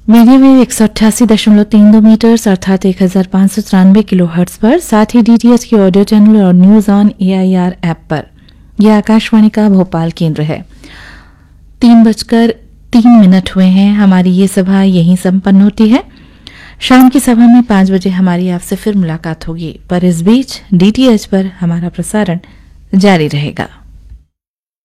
Medium wave 188.32 metres अर्थात 1593 kilo hertz पर, साथ ही डीटीएच के ऑडियो चैनल और न्यूज ऑन एआईआर ऐप पर। यह आकाशवाणी का भोपाल केंद्र है। 3:03 हुए हैं। हमारी ये सभा यहीं संपन्न होती है। शाम की सभा में 5 बजे हमारी आपसे फिर मुलाकात होगी, पर इस बीच डीटीएच पर हमारा प्रसारण जारी रहेगा।